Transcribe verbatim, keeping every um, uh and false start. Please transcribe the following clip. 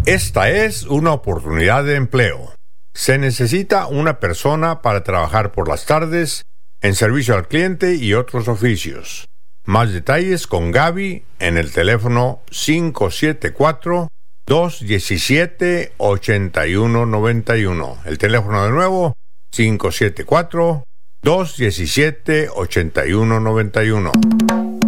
Esta es una oportunidad de empleo. Se necesita una persona para trabajar por las tardes en servicio al cliente y otros oficios. Más detalles con Gaby en el teléfono cinco siete cuatro, dos uno siete, ocho uno nueve uno. El teléfono de nuevo, cinco siete cuatro, dos uno siete, ocho uno nueve uno.